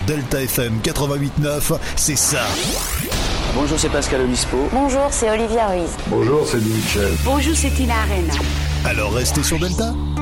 Delta FM 88.9, c'est ça. Bonjour, c'est Pascal Obispo. Bonjour, c'est Olivia Ruiz. Bonjour, c'est Louis Michel. Bonjour, c'est Tina Arena. Alors restez sur Delta.